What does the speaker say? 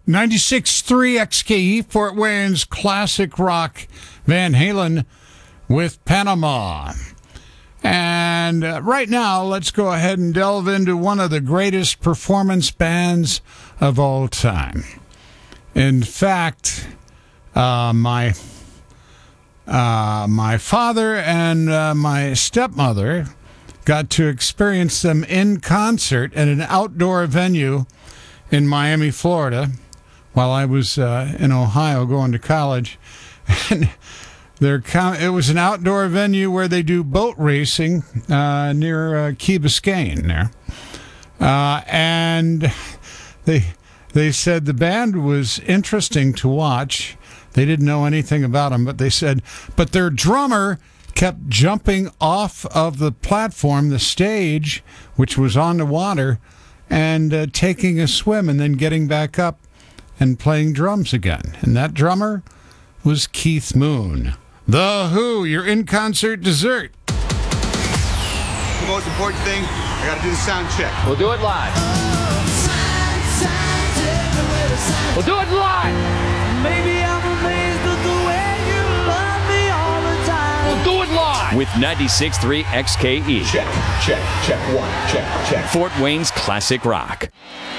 96.3 XKE, Fort Wayne's classic rock, Van Halen with Panama. And right now, let's go ahead and delve into one of the greatest performance bands of all time. In fact, my father and my stepmother got to experience them in concert at an outdoor venue in Miami, Florida, while I was in Ohio going to college. And it was an outdoor venue where they do boat racing near Key Biscayne there. And they said the band was interesting to watch. They didn't know anything about them, but they said, but their drummer kept jumping off of the platform, the stage, which was on the water, and taking a swim and then getting back up and playing drums again. And that drummer was Keith Moon. The Who, your in-concert dessert. The most important thing, I got to do the sound check. We'll do it live. We'll do it live. Maybe I'm amazed at the way you love me all the time. We'll do it live. With 96.3 XKE. Check. 1, check. Fort Wayne's classic rock.